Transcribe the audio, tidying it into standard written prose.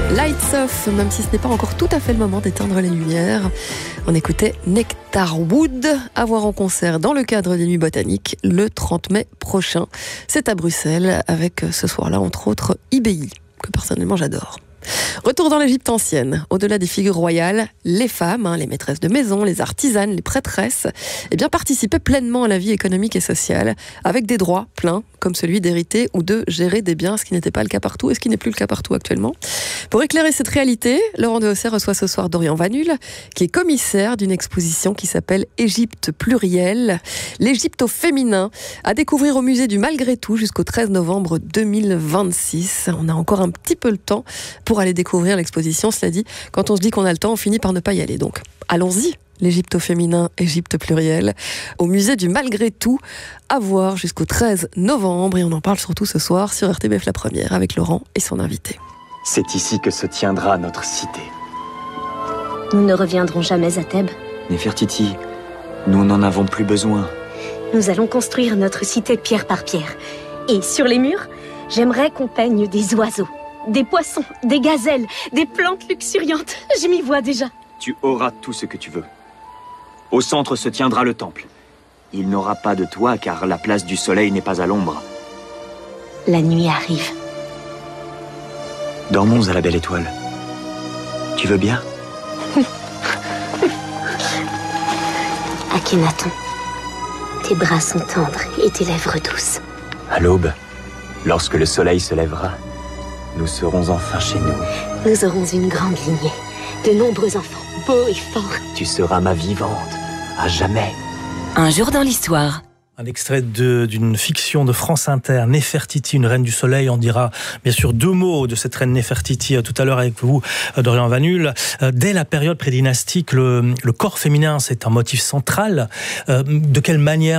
Lights Off, même si ce n'est pas encore tout à fait le moment d'éteindre les lumières. On écoutait Nectarwood, à voir en concert dans le cadre des Nuits Botaniques le 30 mai prochain. C'est à Bruxelles, avec ce soir-là, entre autres, IBI, que personnellement j'adore. Retour dans l'Égypte ancienne. Au-delà des figures royales, les femmes, les maîtresses de maison, les artisanes, les prêtresses, participaient pleinement à la vie économique et sociale, avec des droits pleins, comme celui d'hériter ou de gérer des biens, ce qui n'était pas le cas partout et ce qui n'est plus le cas partout actuellement. Pour éclairer cette réalité, Laurent Dehausser reçoit ce soir Dorian Vanul, qui est commissaire d'une exposition qui s'appelle Égypte plurielle, l'Égypte au féminin, à découvrir au musée du Malgré Tout jusqu'au 13 novembre 2026. On a encore un petit peu le temps pour aller découvrir l'exposition. Cela dit, quand on se dit qu'on a le temps, on finit par ne pas y aller. Donc, allons-y. L'Égypte au féminin, Égypte plurielle, au musée du Malgré Tout, à voir jusqu'au 13 novembre. Et on en parle surtout ce soir sur RTBF La Première avec Laurent et son invité. C'est ici que se tiendra notre cité. Nous ne reviendrons jamais à Thèbes. Néfertiti, nous n'en avons plus besoin. Nous allons construire notre cité pierre par pierre. Et sur les murs, j'aimerais qu'on peigne des oiseaux, des poissons, des gazelles, des plantes luxuriantes. Je m'y vois déjà. Tu auras tout ce que tu veux. Au centre se tiendra le temple. Il n'aura pas de toit car la place du soleil n'est pas à l'ombre. La nuit arrive. Dormons à la belle étoile. Tu veux bien? Akhenaton, tes bras sont tendres et tes lèvres douces. À l'aube, lorsque le soleil se lèvera, nous serons enfin chez nous. Nous aurons une grande lignée, de nombreux enfants, beaux et forts. Tu seras ma vivante, à jamais. Un jour dans l'histoire. Un extrait d'une fiction de France Inter, Néfertiti, une reine du soleil. On dira bien sûr deux mots de cette reine Néfertiti tout à l'heure avec vous, Dorian Vanul. Dès la période prédynastique, le corps féminin, c'est un motif central. De quelle manière